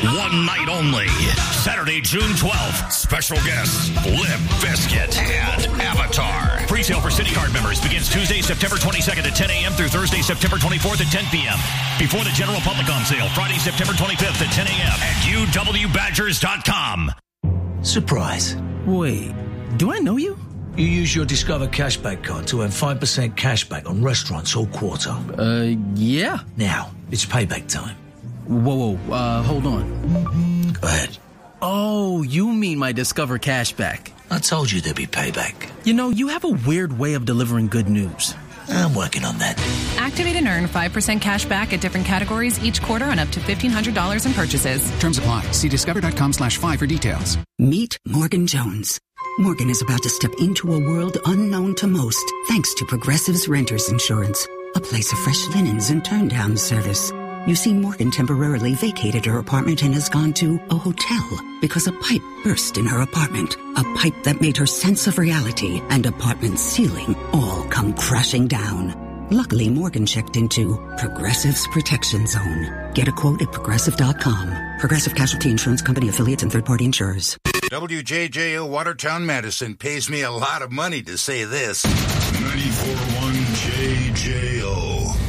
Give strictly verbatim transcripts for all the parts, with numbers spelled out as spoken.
One night only. Saturday, June twelfth. Special guests, Limp Bizkit and Avatar. Pre-sale for City Card members begins Tuesday, September twenty-second at ten a.m. through Thursday, September twenty-fourth at ten p.m. Before the general public on sale, Friday, September twenty-fifth at ten a.m. at U W Badgers dot com. Surprise. Wait, do I know you? You use your Discover Cashback card to earn five percent cashback on restaurants all quarter. Uh, yeah. Now, it's payback time. Whoa, whoa, uh, hold on. Go ahead. Oh, you mean my Discover Cashback. I told you there'd be payback. You know, you have a weird way of delivering good news. I'm working on that. Activate and earn five percent cash back at different categories each quarter on up to fifteen hundred dollars in purchases. Terms apply. See discover.com slash five for details. Meet Morgan Jones. Morgan is about to step into a world unknown to most, thanks to Progressive's Renters Insurance, a place of fresh linens and turn-down service. You see, Morgan temporarily vacated her apartment and has gone to a hotel because a pipe burst in her apartment. A pipe that made her sense of reality and apartment ceiling all come crashing down. Luckily, Morgan checked into Progressive's Protection Zone. Get a quote at Progressive dot com. Progressive Casualty Insurance Company affiliates and third-party insurers. W J J O Watertown, Madison pays me a lot of money to say this. ninety-four point one J J O.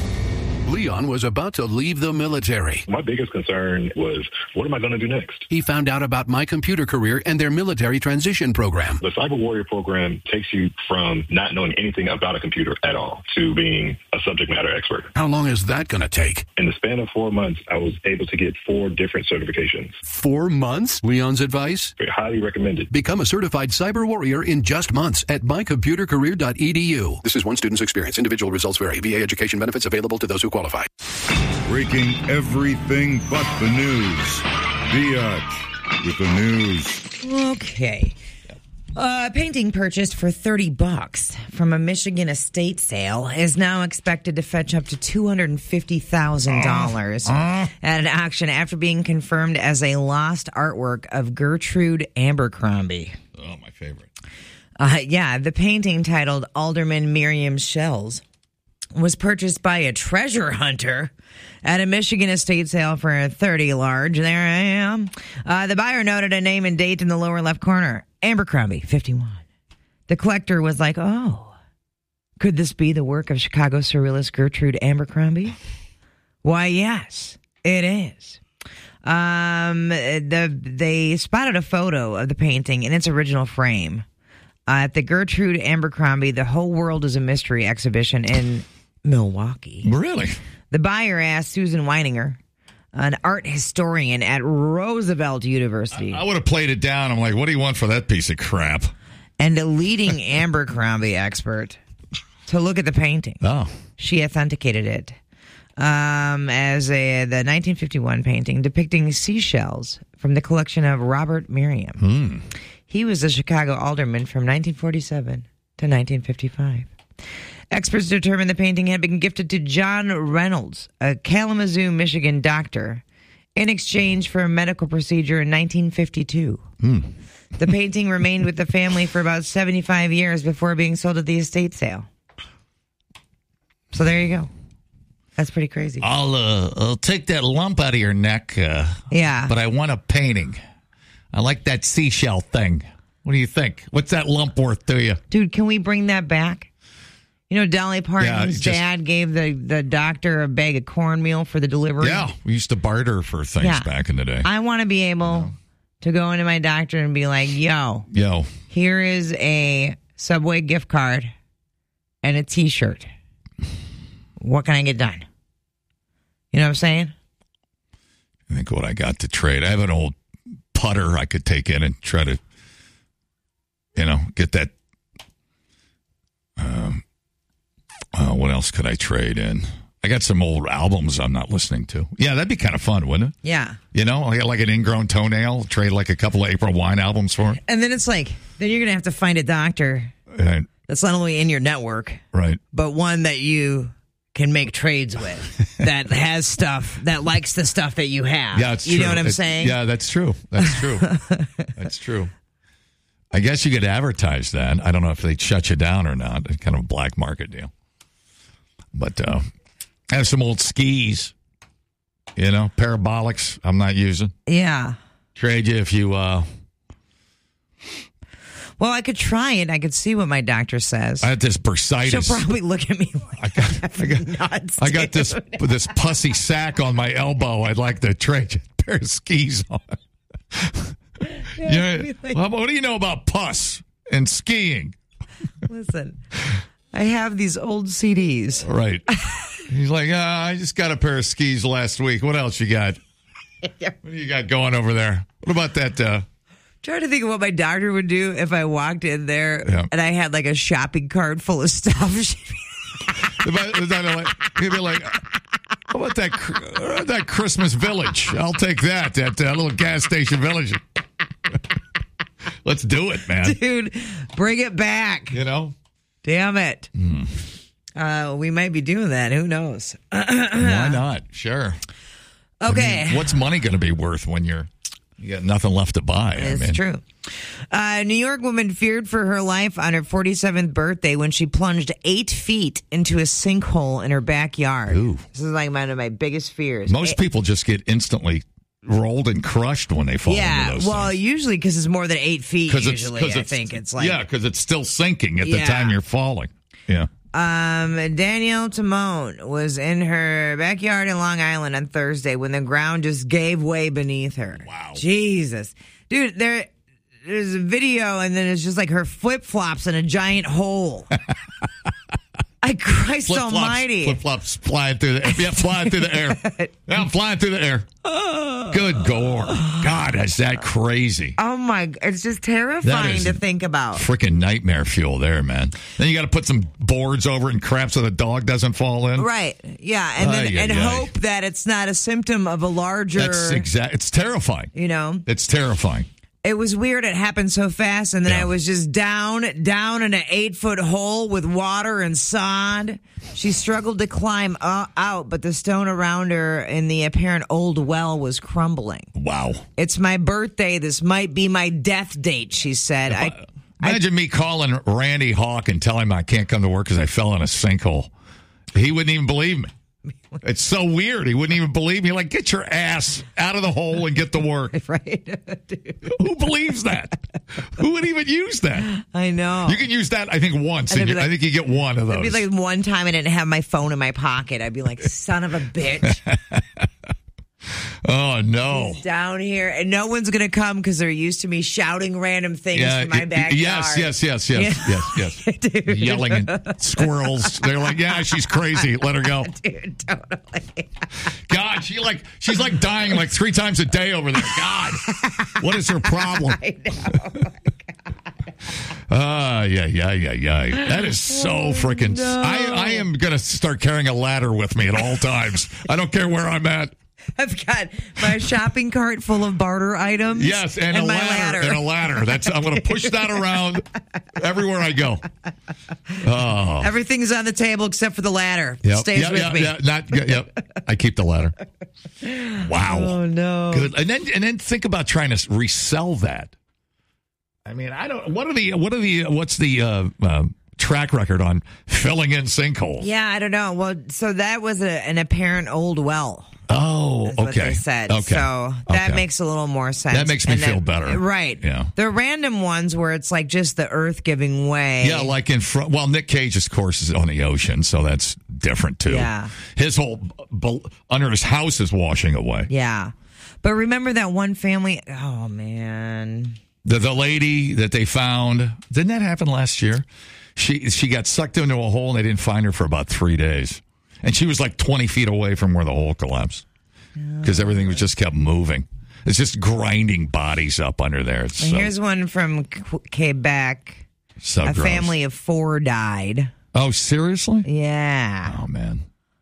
Leon was about to leave the military. My biggest concern was, what am I going to do next? He found out about My Computer Career and their military transition program. The Cyber Warrior program takes you from not knowing anything about a computer at all to being a subject matter expert. How long is that going to take? In the span of four months, I was able to get four different certifications. Four months? Leon's advice? Highly recommended. Become a certified cyber warrior in just months at my computer career dot e d u. This is one student's experience. Individual results vary. V A education benefits available to those who qualify. Breaking everything but the news. Biatch with the news. Okay. A painting purchased for thirty bucks from a Michigan estate sale is now expected to fetch up to two hundred fifty thousand dollars uh, uh. at an auction after being confirmed as a lost artwork of Gertrude Abercrombie. Oh, my favorite. Uh, yeah, the painting titled Alderman Miriam's Shells was purchased by a treasure hunter at a Michigan estate sale for thirty large. There I am. Uh, the buyer noted a name and date in the lower left corner. Abercrombie, fifty-one. The collector was like, oh, could this be the work of Chicago surrealist Gertrude Abercrombie? Why, yes, it is. Um, the they spotted a photo of the painting in its original frame uh, at the Gertrude Abercrombie The Whole World is a Mystery exhibition in Milwaukee. Really? The buyer asked Susan Weininger, an art historian at Roosevelt University. I, I would have played it down. I'm like, what do you want for that piece of crap? And a leading Abercrombie expert to look at the painting. Oh. She authenticated it um, as a the nineteen fifty-one painting depicting seashells from the collection of Robert Miriam. Hmm. He was a Chicago alderman from nineteen forty-seven to nineteen fifty-five. Experts determined the painting had been gifted to John Reynolds, a Kalamazoo, Michigan doctor, in exchange for a medical procedure in nineteen fifty-two. Hmm. The painting remained with the family for about seventy-five years before being sold at the estate sale. So there you go. That's pretty crazy. I'll, uh, I'll take that lump out of your neck. Uh, yeah. But I want a painting. I like that seashell thing. What do you think? What's that lump worth to you? Dude, can we bring that back? You know, Dolly Parton's yeah, just, dad gave the, the doctor a bag of cornmeal for the delivery. Yeah, we used to barter for things yeah. back in the day. I want to be able you know. to go into my doctor and be like, yo, yo, here is a Subway gift card and a T-shirt. What can I get done? You know what I'm saying? I think what I got to trade. I have an old putter I could take in and try to, you know, get that. Um, uh, what else could I trade in? I got some old albums I'm not listening to. Yeah, that'd be kind of fun, wouldn't it? Yeah. You know, I got like an ingrown toenail, trade like a couple of April Wine albums for it. And then it's like, then you're going to have to find a doctor right. that's not only in your network, right, but one that you can make trades with, that has stuff, that likes the stuff that you have. Yeah, it's you true. know what I'm it, saying? Yeah, that's true. That's true. That's true. I guess you could advertise that. I don't know if they'd shut you down or not. It's kind of a black market deal. But uh, I have some old skis You know, parabolics I'm not using. Yeah. Trade you if you... uh Well, I could try it. I could see what my doctor says. I had this bursitis. She'll probably look at me like I got, I got, nuts, I got this dude. this pussy sack on my elbow. I'd like to trade you a pair of skis on. Yeah, Yeah. like- Well, what do you know about pus and skiing? Listen, I have these old C Ds. Right. He's like, uh, I just got a pair of skis last week. What else you got? What do you got going over there? What about that? Uh, Trying to think of what my doctor would do if I walked in there Yeah. and I had like a shopping cart full of stuff. He'd be like, how about that, how about that Christmas Village? I'll take that, that uh, little gas station village. Let's do it, man. Dude, bring it back. You know? Damn it. Mm. Uh, we might be doing that. Who knows? Why not? Sure. Okay. I mean, what's money going to be worth when you're you got nothing left to buy? It's I mean, true. A New York woman feared for her life on her forty-seventh birthday when she plunged eight feet into a sinkhole in her backyard. Ooh. This is like one of my biggest fears. Most It- people just get instantly rolled and crushed when they fall yeah, into those well, things. usually because it's more than eight feet. Because Usually, it's, I it's, think it's like yeah, because it's still sinking at the Yeah. time you're falling. Yeah. Um, Danielle Timone was in her backyard in Long Island on Thursday when the ground just gave way beneath her. Wow. Jesus. Dude, there there's a video and then it's just like her flip-flops in a giant hole. I Christ Flip-flops, almighty. Flip-flops flying through the air. Yeah, flying through the air. Yeah, I'm flying through the air. Good gore. God, is that crazy? Oh my, it's just terrifying is to think about. Freaking nightmare fuel there, man. Then you got to put some boards over it and crap so the dog doesn't fall in. Right. Yeah, and then Ay, ay, and ay. hope that it's not a symptom of a larger That's exact. It's terrifying. you know. It's terrifying. It was weird. It happened so fast, and then Yeah. I was just down, down in an eight-foot hole with water and sod. She struggled to climb uh, out, but the stone around her in the apparent old well was crumbling. Wow. It's my birthday. This might be my death date, she said. I, Imagine me calling Randy Hawk and telling him I can't come to work because I fell in a sinkhole. He wouldn't even believe me. It's so weird. He wouldn't even believe me. Like, get your ass out of the hole and get to work. Right. Who believes that? Who would even use that? I know. You can use that, I think, once. And And it'd you, be I think you get one of It'd those. be like one time I didn't have my phone in my pocket. I'd be like, son of a bitch. Oh, no. Down here, and no one's going to come because they're used to me shouting random things from my y- backyard. Yes, yes, yes, yes, Yeah. yes, yes. Dude. Yelling at squirrels. They're like, yeah, she's crazy. Let her go. Dude, totally. God, she like she's like dying like three times a day over there. God, what is her problem? I know. Ah, uh, yeah, yeah, yeah, yeah. That is so freaking. no. I, I am gonna start carrying a ladder with me at all times. I don't care where I'm at. I've got my shopping cart full of barter items. Yes, and, a my ladder, ladder. and a ladder. That's I'm gonna push that around everywhere I go. Oh, Everything's on the table except for the ladder. yep, Stays yep, with yep, me. yep, not, yep. I keep the ladder. Wow. Oh no. Good. And then and then think about trying to resell that. I mean, I don't. What are the what are the what's the uh, uh, track record on filling in sinkholes? Yeah, I don't know. Well, so that was a, an apparent old well. Oh, Is what okay. they said. Okay. So that Okay. makes a little more sense. That makes me And feel then- better. Right. Yeah. The random ones where it's like just the earth giving way. Yeah, like in front. Well, Nick Cage, of course, is on the ocean, so that's different too. Yeah. His whole b- under his house is washing away. Yeah. But remember that one family? Oh, man. The the lady that they found, didn't that happen last year? She she got sucked into a hole and they didn't find her for about three days, and she was like twenty feet away from where the hole collapsed because everything was just kept moving. It's just grinding bodies up under there. It's And so, here's one from Qu- Quebec. so a gross. family of four died. Oh, seriously? Yeah. Oh man.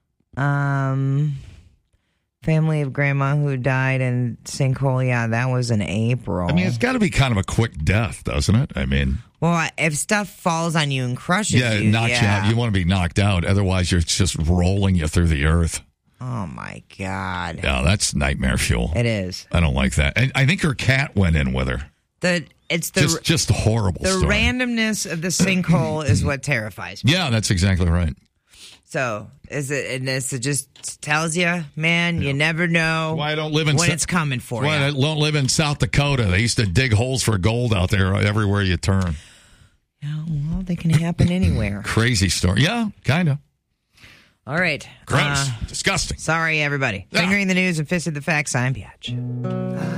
Um, family of grandma who died in sinkhole. Yeah, that was in April. I mean, it's got to be kind of a quick death, doesn't it? I mean, well, if stuff falls on you and crushes yeah, you, it knocks yeah. you out. You want to be knocked out. Otherwise, you're just rolling you through the earth. Oh my God. Yeah, that's nightmare fuel. It is. I don't like that. And I think her cat went in with her. The it's the Just, just a horrible the story. randomness of the sinkhole is what terrifies me. Yeah, that's exactly right. So is it? And this it just tells you, man, you never know Why I don't live in when Sa- it's coming for Why you. I don't live in South Dakota. They used to dig holes for gold out there everywhere you turn. Yeah, well, they can happen anywhere. Crazy story. Yeah, kind of. All right. Gross. Uh, Disgusting. sorry, everybody. Yeah. Fingering the news and fisted the facts. I'm Biatch.